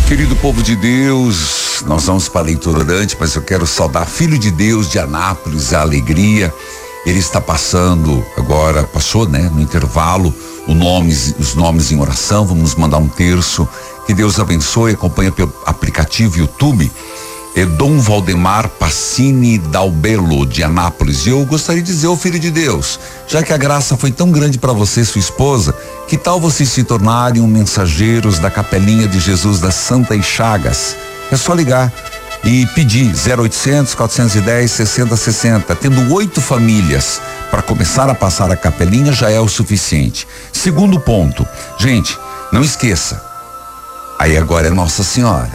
Querido povo de Deus, nós vamos para a leitura orante, mas eu quero saudar Filho de Deus de Anápolis, a alegria. Ele está passando agora, passou, né, no intervalo, os nomes em oração. Vamos mandar um terço. Que Deus abençoe. Acompanha pelo aplicativo YouTube. Dom Valdemar Passini Dalbelo, de Anápolis. E eu gostaria de dizer ao Filho de Deus, já que a graça foi tão grande para você e sua esposa, que tal vocês se tornarem mensageiros da Capelinha de Jesus das Santas Chagas? É só ligar e pedir 0800 410 6060. Tendo 8 famílias para começar a passar a capelinha já é o suficiente. Segundo ponto, gente, não esqueça, aí agora é Nossa Senhora.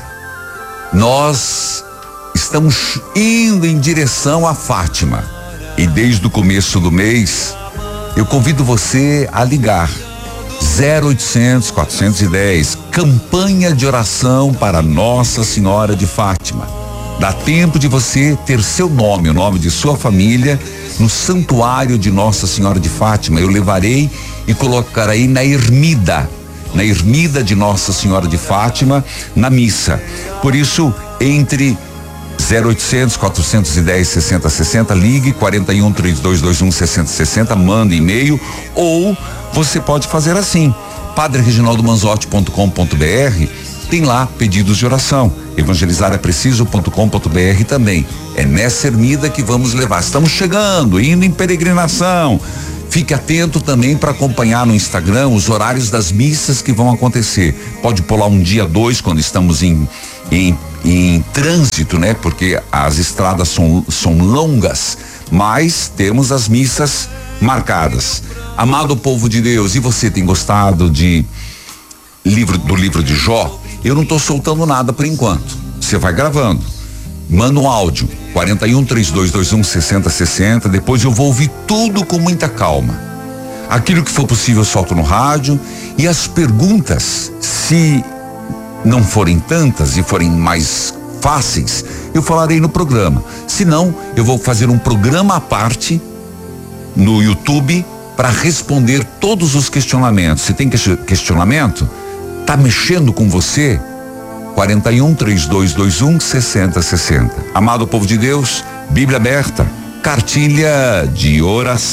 Nós estamos indo em direção a Fátima e desde o começo do mês eu convido você a ligar 0800 410, campanha de oração para Nossa Senhora de Fátima. Dá tempo de você ter seu nome, o nome de sua família no santuário de Nossa Senhora de Fátima. Eu levarei e colocarei na ermida de Nossa Senhora de Fátima, na missa. Por isso, entre 0800 410 6060, ligue 41 3221 6060, manda e-mail, ou você pode fazer assim, padrereginaldomanzotti.com.br, tem lá pedidos de oração, evangelizarepreciso.com.br também. É nessa ermida que vamos levar. Estamos chegando, indo em peregrinação. Fique atento também para acompanhar no Instagram os horários das missas que vão acontecer. Pode pular um dia, 2, quando estamos em trânsito, né? Porque as estradas são longas, mas temos as missas marcadas. Amado povo de Deus, e você tem gostado do livro de Jó? Eu não estou soltando nada por enquanto. Você vai gravando. Manda um áudio, 41 3221 6060. Depois eu vou ouvir tudo com muita calma. Aquilo que for possível eu solto no rádio. E as perguntas, se não forem tantas e forem mais fáceis, eu falarei no programa. Se não, eu vou fazer um programa à parte no YouTube para responder todos os questionamentos. Se tem questionamento, tá mexendo com você? 41 3221 6060. Amado povo de Deus, Bíblia aberta, cartilha de oração.